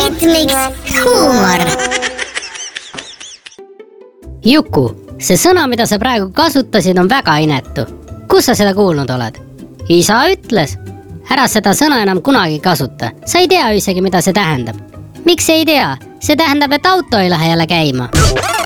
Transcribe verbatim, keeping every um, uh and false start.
rütmiks huumor. Juku, see sõna, mida sa praegu kasutasid, on väga inetu. Kus sa seda kuulnud oled? Isa ütles, ära seda sõna enam kunagi kasuta. Sa ei tea isegi, mida see tähendab. Miks ei tea? See tähendab, et auto ei lähe jälle käima.